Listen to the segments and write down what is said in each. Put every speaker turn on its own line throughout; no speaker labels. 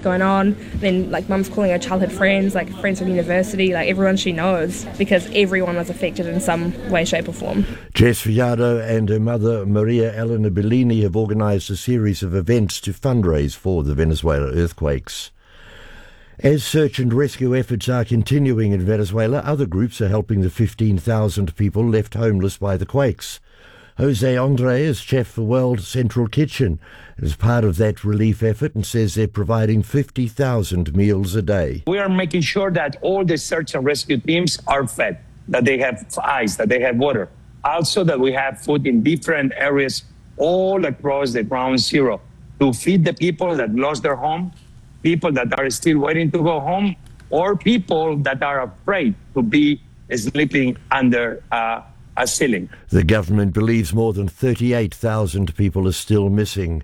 going on. Then like mum's calling her childhood friends, like friends from university, like everyone she knows, because everyone was affected in some way, shape or form.
Jess Fiado and her mother Maria Elena Bellini have organised a series of events to fundraise for the Venezuela earthquakes. As search and rescue efforts are continuing in Venezuela, other groups are helping the 15,000 people left homeless by the quakes. Jose Andre is chef for World Central Kitchen as part of that relief effort and says they're providing 50,000 meals a day.
We are making sure that all the search and rescue teams are fed, that they have ice, that they have water. Also that we have food in different areas all across the ground zero to feed the people that lost their home, people that are still waiting to go home, or people that are afraid to be sleeping under a ceiling.
The government believes more than 38,000 people are still missing.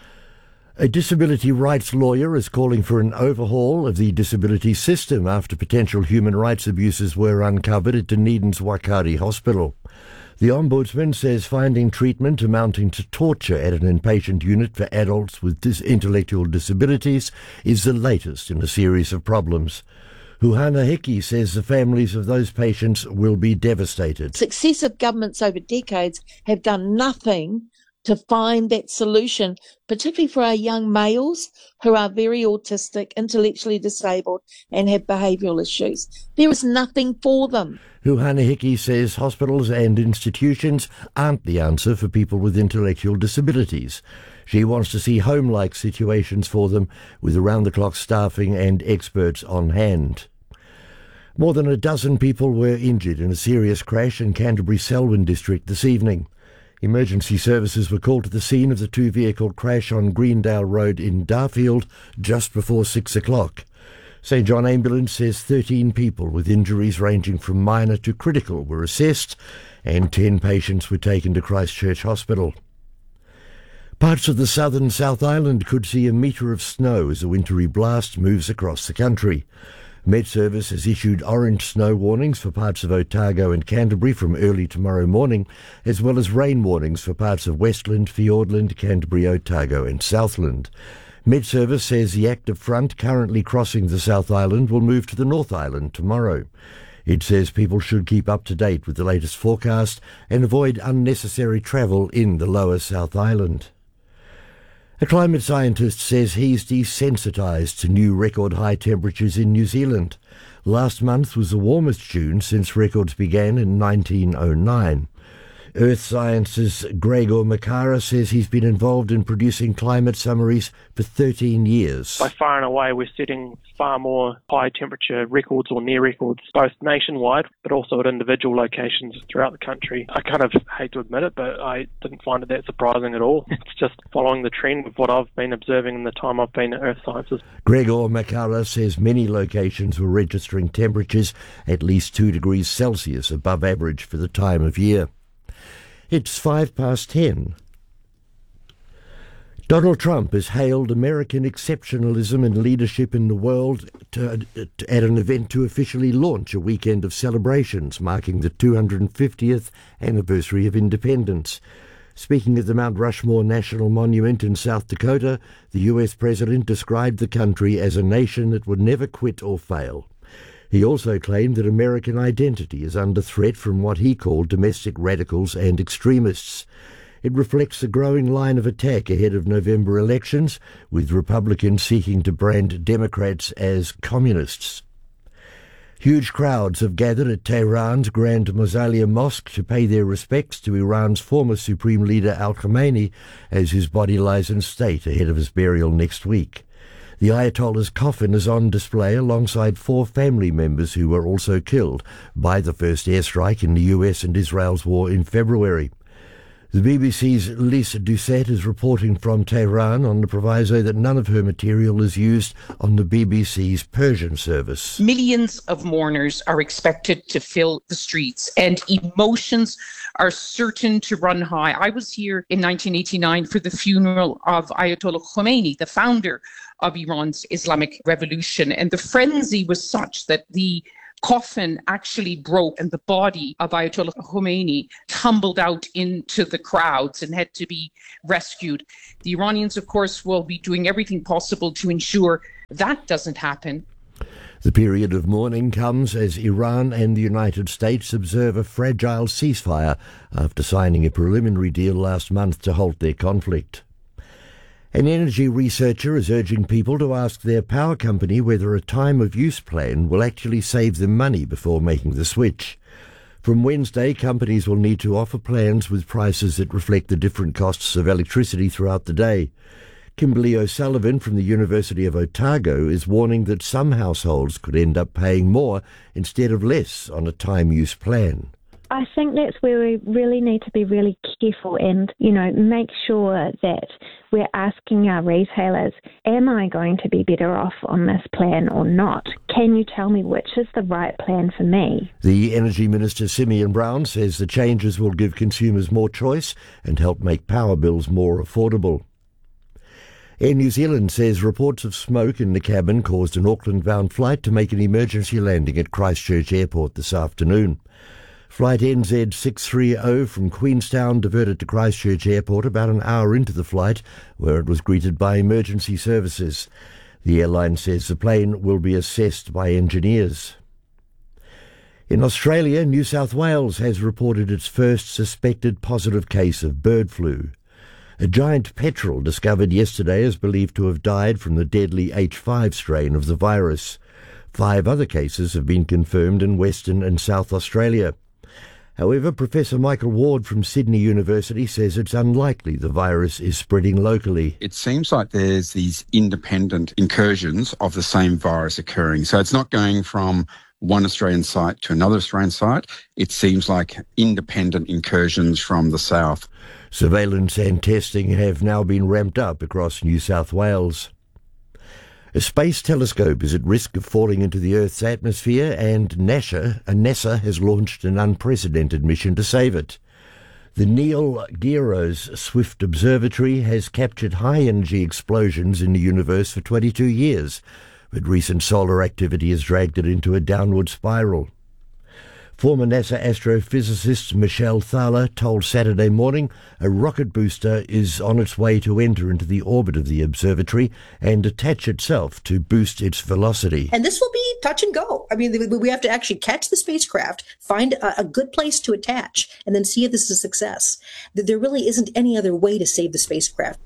A disability rights lawyer is calling for an overhaul of the disability system after potential human rights abuses were uncovered at Dunedin's Wakari Hospital. The Ombudsman says finding treatment amounting to torture at an inpatient unit for adults with intellectual disabilities is the latest in a series of problems. Huhana Hiki says the families of those patients will be devastated.
Successive governments over decades have done nothing to find that solution, particularly for our young males who are very autistic, intellectually disabled and have behavioural issues. There is nothing for them.
Huhana Hiki says hospitals and institutions aren't the answer for people with intellectual disabilities. She wants to see home-like situations for them with around-the-clock staffing and experts on hand. More than a dozen people were injured in a serious crash in Canterbury-Selwyn district this evening. Emergency services were called to the scene of the two-vehicle crash on Greendale Road in Darfield just before 6 o'clock. St John Ambulance says 13 people with injuries ranging from minor to critical were assessed and 10 patients were taken to Christchurch Hospital. Parts of the southern South Island could see a metre of snow as a wintry blast moves across the country. Met Service has issued orange snow warnings for parts of Otago and Canterbury from early tomorrow morning, as well as rain warnings for parts of Westland, Fiordland, Canterbury, Otago and Southland. Met Service says the active front currently crossing the South Island will move to the North Island tomorrow. It says people should keep up to date with the latest forecast and avoid unnecessary travel in the lower South Island. A climate scientist says he's desensitised to new record high temperatures in New Zealand. Last month was the warmest June since records began in 1909. Earth Science's Gregor Makara says he's been involved in producing climate summaries for 13 years.
By far and away, we're setting far more high temperature records or near records, both nationwide, but also at individual locations throughout the country. I kind of hate to admit it, but I didn't find it that surprising at all. It's just following the trend of what I've been observing in the time I've been at Earth Sciences.
Gregor Makara says many locations were registering temperatures at least 2 degrees Celsius above average for the time of year. It's 10:05. Donald Trump has hailed American exceptionalism and leadership in the world at an event to officially launch a weekend of celebrations marking the 250th anniversary of independence. Speaking at the Mount Rushmore National Monument in South Dakota, the US president described the country as a nation that would never quit or fail. He also claimed that American identity is under threat from what he called domestic radicals and extremists. It reflects the growing line of attack ahead of November elections, with Republicans seeking to brand Democrats as communists. Huge crowds have gathered at Tehran's Grand Mausoleum Mosque to pay their respects to Iran's former Supreme Leader al-Khamenei as his body lies in state ahead of his burial next week. The Ayatollah's coffin is on display alongside 4 family members who were also killed by the first airstrike in the US and Israel's war in February. The BBC's Lise Doucette is reporting from Tehran on the proviso that none of her material is used on the BBC's Persian service.
Millions of mourners are expected to fill the streets and emotions are certain to run high. I was here in 1989 for the funeral of Ayatollah Khomeini, the founder of Iran's Islamic Revolution, and the frenzy was such that the coffin actually broke and the body of Ayatollah Khomeini tumbled out into the crowds and had to be rescued. The Iranians, of course, will be doing everything possible to ensure that doesn't happen.
The period of mourning comes as Iran and the United States observe a fragile ceasefire after signing a preliminary deal last month to halt their conflict. An energy researcher is urging people to ask their power company whether a time-of-use plan will actually save them money before making the switch. From Wednesday, companies will need to offer plans with prices that reflect the different costs of electricity throughout the day. Kimberly O'Sullivan from the University of Otago is warning that some households could end up paying more instead of less on a time-use plan.
I think that's where we really need to be really careful and, make sure that we're asking our retailers, am I going to be better off on this plan or not? Can you tell me which is the right plan for me?
The Energy Minister, Simeon Brown, says the changes will give consumers more choice and help make power bills more affordable. Air New Zealand says reports of smoke in the cabin caused an Auckland-bound flight to make an emergency landing at Christchurch Airport this afternoon. Flight NZ 630 from Queenstown diverted to Christchurch Airport about an hour into the flight, where it was greeted by emergency services. The airline says the plane will be assessed by engineers. In Australia, New South Wales has reported its first suspected positive case of bird flu. A giant petrel discovered yesterday is believed to have died from the deadly H5 strain of the virus. 5 other cases have been confirmed in Western and South Australia. However, Professor Michael Ward from Sydney University says it's unlikely the virus is spreading locally.
It seems like there's these independent incursions of the same virus occurring. So it's not going from one Australian site to another Australian site. It seems like independent incursions from the south.
Surveillance and testing have now been ramped up across New South Wales. A space telescope is at risk of falling into the Earth's atmosphere, and NASA has launched an unprecedented mission to save it. The Neil Gehrels Swift Observatory has captured high-energy explosions in the universe for 22 years, but recent solar activity has dragged it into a downward spiral. Former NASA astrophysicist Michelle Thaler told Saturday Morning a rocket booster is on its way to enter into the orbit of the observatory and attach itself to boost its velocity.
And this will be touch and go. I mean, we have to actually catch the spacecraft, find a good place to attach, and then see if this is a success. There really isn't any other way to save the spacecraft.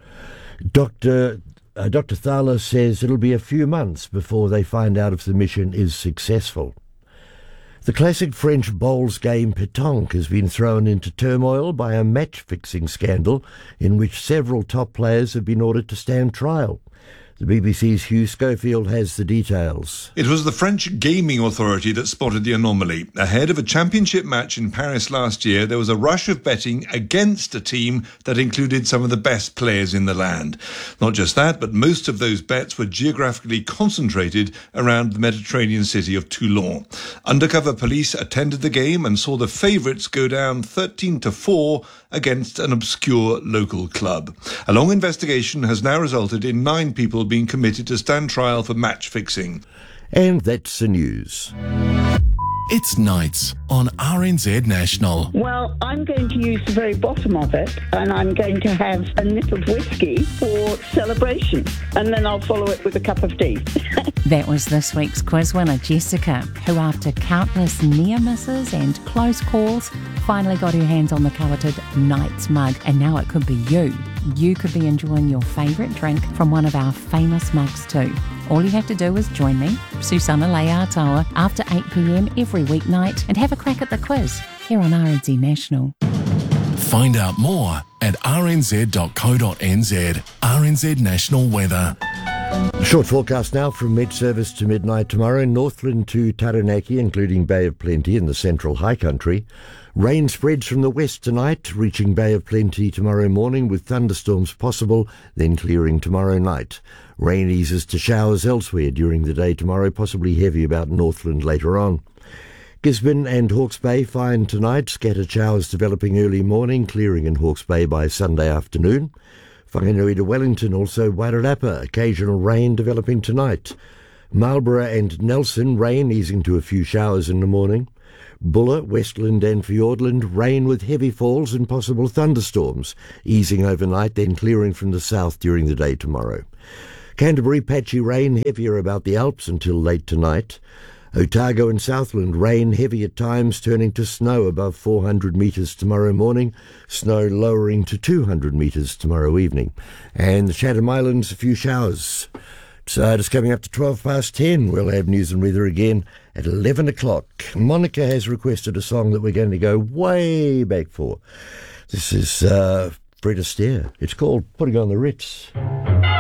Dr. Thaler says it'll be a few months before they find out if the mission is successful. The classic French bowls game pétanque has been thrown into turmoil by a match-fixing scandal in which several top players have been ordered to stand trial. The BBC's Hugh Schofield has the details.
It was the French Gaming Authority that spotted the anomaly. Ahead of a championship match in Paris last year, there was a rush of betting against a team that included some of the best players in the land. Not just that, but most of those bets were geographically concentrated around the Mediterranean city of Toulon. Undercover police attended the game and saw the favourites go down 13-4 against an obscure local club. A long investigation has now resulted in 9 people being committed to stand trial for match fixing.
And that's the news.
It's nights on RNZ National.
Well, I'm going to use the very bottom of it, and I'm going to have a nip of whiskey for celebration, and then I'll follow it with a cup of tea.
That was this week's quiz winner, Jessica, who after countless near misses and close calls, finally got her hands on the coveted Knights mug, and now it could be you. You could be enjoying your favourite drink from one of our famous mugs too. All you have to do is join me, Susana Leatoa, after 8 p.m. every weeknight and have a crack at the quiz here on RNZ National.
Find out more at rnz.co.nz. RNZ National Weather.
Short forecast now from mid-service to midnight tomorrow. Northland to Taranaki, including Bay of Plenty in the central high country. Rain spreads from the west tonight, reaching Bay of Plenty tomorrow morning with thunderstorms possible, then clearing tomorrow night. Rain eases to showers elsewhere during the day tomorrow, possibly heavy about Northland later on. Gisborne and Hawke's Bay fine tonight, scattered showers developing early morning, clearing in Hawke's Bay by Sunday afternoon. Whanganui to Wellington, also Wairarapa, occasional rain developing tonight. Marlborough and Nelson, rain easing to a few showers in the morning. Buller, Westland and Fiordland, rain with heavy falls and possible thunderstorms, easing overnight, then clearing from the south during the day tomorrow. Canterbury, patchy rain, heavier about the Alps until late tonight. Otago and Southland, rain heavy at times, turning to snow above 400 metres tomorrow morning, snow lowering to 200 metres tomorrow evening. And the Chatham Islands, a few showers. So just coming up to 10:12. We'll have news and weather again at 11 o'clock. Monica has requested a song that we're going to go way back for. This is Fred Astaire. It's called Putting on the Ritz.